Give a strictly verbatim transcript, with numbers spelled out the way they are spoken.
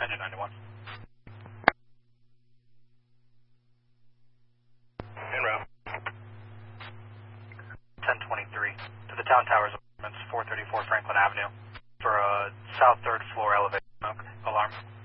engine ninety-one. En route. ten twenty-three. To the town towers apartments, four thirty-four Franklin Avenue. For a south third floor elevator smoke alarm.